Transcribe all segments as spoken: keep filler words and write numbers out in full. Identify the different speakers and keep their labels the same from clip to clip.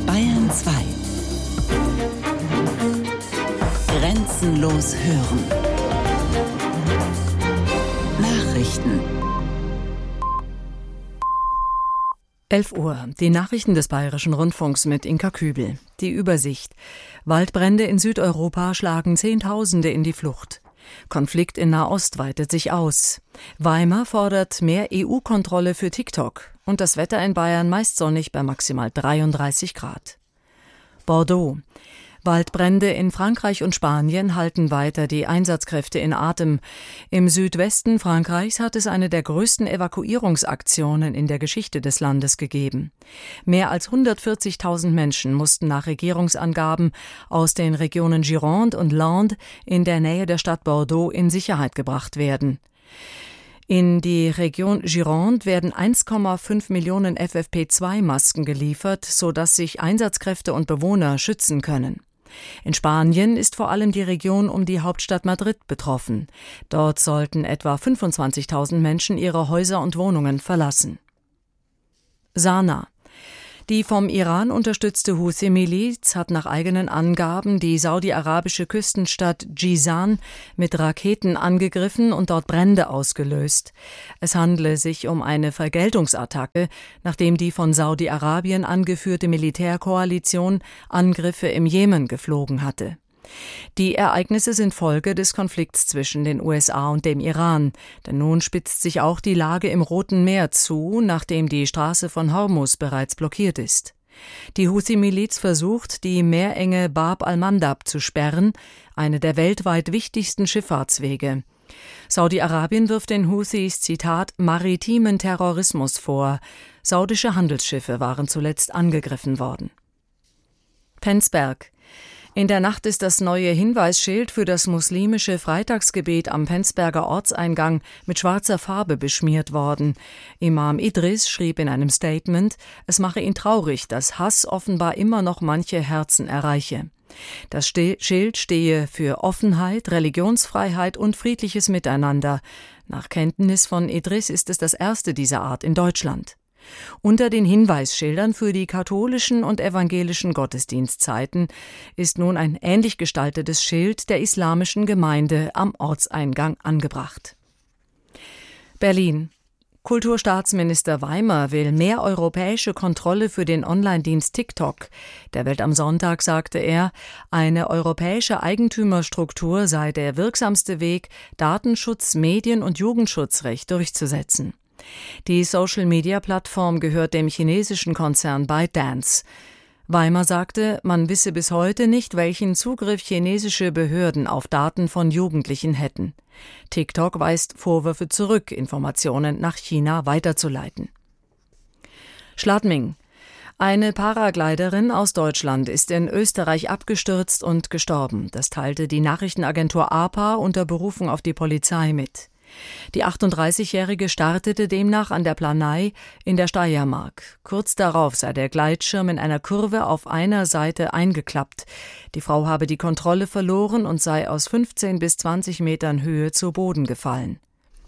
Speaker 1: Bayern zwei. Grenzenlos hören. Nachrichten.
Speaker 2: elf Uhr. Die Nachrichten des Bayerischen Rundfunks mit Inka Kübel. Die Übersicht. Waldbrände in Südeuropa schlagen Zehntausende in die Flucht. Konflikt in Nahost weitet sich aus. Weimar fordert mehr E U-Kontrolle für TikTok. Und das Wetter in Bayern meist sonnig bei maximal dreiunddreißig Grad. Bordeaux. Waldbrände in Frankreich und Spanien halten weiter die Einsatzkräfte in Atem. Im Südwesten Frankreichs hat es eine der größten Evakuierungsaktionen in der Geschichte des Landes gegeben. Mehr als hundertvierzigtausend Menschen mussten nach Regierungsangaben aus den Regionen Gironde und Landes in der Nähe der Stadt Bordeaux in Sicherheit gebracht werden. In die Region Gironde werden eins Komma fünf Millionen F F P zwei Masken geliefert, sodass sich Einsatzkräfte und Bewohner schützen können. In Spanien ist vor allem die Region um die Hauptstadt Madrid betroffen. Dort sollten etwa fünfundzwanzigtausend Menschen ihre Häuser und Wohnungen verlassen. Sanaa. Die vom Iran unterstützte Houthi-Miliz hat nach eigenen Angaben die saudi-arabische Küstenstadt Jizan mit Raketen angegriffen und dort Brände ausgelöst. Es handle sich um eine Vergeltungsattacke, nachdem die von Saudi-Arabien angeführte Militärkoalition Angriffe im Jemen geflogen hatte. Die Ereignisse sind Folge des Konflikts zwischen den U S A und dem Iran, denn nun spitzt sich auch die Lage im Roten Meer zu, nachdem die Straße von Hormuz bereits blockiert ist. Die Houthi-Miliz versucht, die Meerenge Bab al-Mandab zu sperren, eine der weltweit wichtigsten Schifffahrtswege. Saudi-Arabien wirft den Houthis, Zitat, maritimen Terrorismus vor. Saudische Handelsschiffe waren zuletzt angegriffen worden. Penzberg. In der Nacht ist das neue Hinweisschild für das muslimische Freitagsgebet am Penzberger Ortseingang mit schwarzer Farbe beschmiert worden. Imam Idris schrieb in einem Statement, es mache ihn traurig, dass Hass offenbar immer noch manche Herzen erreiche. Das Schild stehe für Offenheit, Religionsfreiheit und friedliches Miteinander. Nach Kenntnis von Idris ist es das erste dieser Art in Deutschland. Unter den Hinweisschildern für die katholischen und evangelischen Gottesdienstzeiten ist nun ein ähnlich gestaltetes Schild der islamischen Gemeinde am Ortseingang angebracht. Berlin. Kulturstaatsminister Weimar will mehr europäische Kontrolle für den Online-Dienst TikTok. Der Welt am Sonntag sagte er, eine europäische Eigentümerstruktur sei der wirksamste Weg, Datenschutz, Medien- und Jugendschutzrecht durchzusetzen. Die Social-Media-Plattform gehört dem chinesischen Konzern ByteDance. Weimar sagte, man wisse bis heute nicht, welchen Zugriff chinesische Behörden auf Daten von Jugendlichen hätten. TikTok weist Vorwürfe zurück, Informationen nach China weiterzuleiten. Schladming. Eine Paragliderin aus Deutschland ist in Österreich abgestürzt und gestorben. Das teilte die Nachrichtenagentur A P A unter Berufung auf die Polizei mit. Die achtunddreißigjährige startete demnach an der Planei in der Steiermark. Kurz darauf sei der Gleitschirm in einer Kurve auf einer Seite eingeklappt. Die Frau habe die Kontrolle verloren und sei aus fünfzehn bis zwanzig Metern Höhe zu Boden gefallen.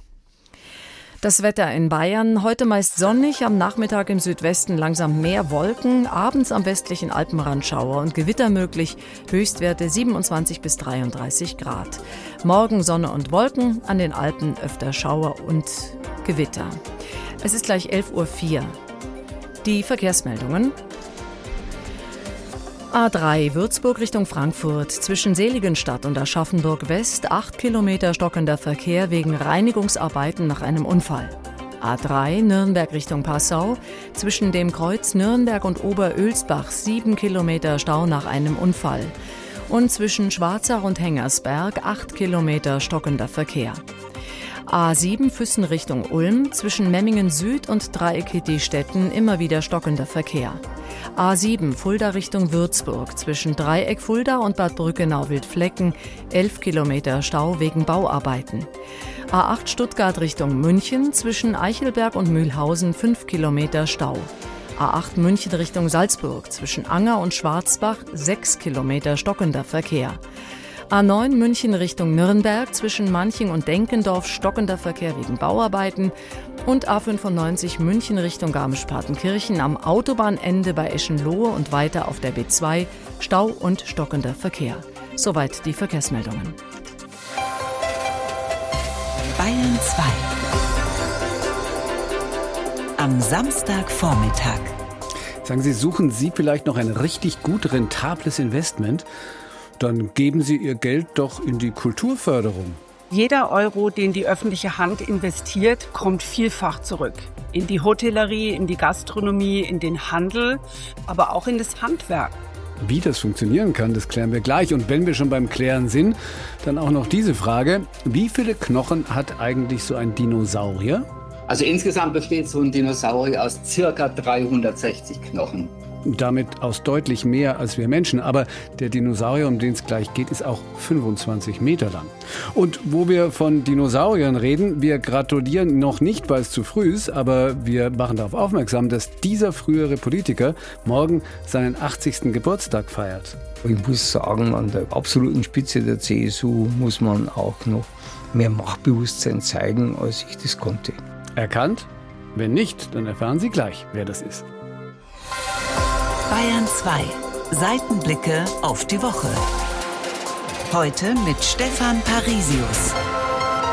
Speaker 2: Das Wetter in Bayern, heute meist sonnig, am Nachmittag im Südwesten langsam mehr Wolken, abends am westlichen Alpenrand Schauer und Gewitter möglich, Höchstwerte siebenundzwanzig bis dreiunddreißig Grad. Morgen Sonne und Wolken, an den Alpen öfter Schauer und Gewitter. Es ist gleich elf Uhr vier. Die Verkehrsmeldungen. A drei Würzburg Richtung Frankfurt, zwischen Seligenstadt und Aschaffenburg West, acht Kilometer stockender Verkehr wegen Reinigungsarbeiten nach einem Unfall. A drei Nürnberg Richtung Passau, zwischen dem Kreuz Nürnberg und Oberölsbach, sieben Kilometer Stau nach einem Unfall. Und zwischen Schwarzach und Hengersberg, acht Kilometer stockender Verkehr. A sieben Füssen Richtung Ulm, zwischen Memmingen Süd und Dreieck Hitti-Stetten immer wieder stockender Verkehr. A sieben Fulda Richtung Würzburg, zwischen Dreieck Fulda und Bad Brückenau-Wildflecken, elf Kilometer Stau wegen Bauarbeiten. A acht Stuttgart Richtung München, zwischen Eichelberg und Mühlhausen, fünf Kilometer Stau. A acht München Richtung Salzburg, zwischen Anger und Schwarzbach, sechs Kilometer stockender Verkehr. A neun München Richtung Nürnberg, zwischen Manching und Denkendorf stockender Verkehr wegen Bauarbeiten Und A fünfundneunzig München Richtung Garmisch-Partenkirchen am Autobahnende bei Eschenlohe und weiter auf der B zwei Stau und stockender Verkehr. Soweit die Verkehrsmeldungen.
Speaker 1: Bayern zwei. Am Samstagvormittag.
Speaker 3: Sagen Sie, suchen Sie vielleicht noch ein richtig gut rentables Investment? Dann geben Sie Ihr Geld doch in die Kulturförderung.
Speaker 4: Jeder Euro, den die öffentliche Hand investiert, kommt vielfach zurück. In die Hotellerie, in die Gastronomie, in den Handel, aber auch in das Handwerk.
Speaker 3: Wie das funktionieren kann, das klären wir gleich. Und wenn wir schon beim Klären sind, dann auch noch diese Frage. Wie viele Knochen hat eigentlich so ein Dinosaurier?
Speaker 5: Also insgesamt besteht so ein Dinosaurier aus circa dreihundertsechzig Knochen.
Speaker 3: Damit aus deutlich mehr als wir Menschen. Aber der Dinosaurier, um den es gleich geht, ist auch fünfundzwanzig Meter lang. Und wo wir von Dinosauriern reden, wir gratulieren noch nicht, weil es zu früh ist, aber wir machen darauf aufmerksam, dass dieser frühere Politiker morgen seinen achtzigsten Geburtstag feiert.
Speaker 6: Ich muss sagen, an der absoluten Spitze der C S U muss man auch noch mehr Machtbewusstsein zeigen, als ich das konnte.
Speaker 3: Erkannt? Wenn nicht, dann erfahren Sie gleich, wer das ist.
Speaker 1: Bayern zwei. Seitenblicke auf die Woche. Heute mit Stefan Parisius.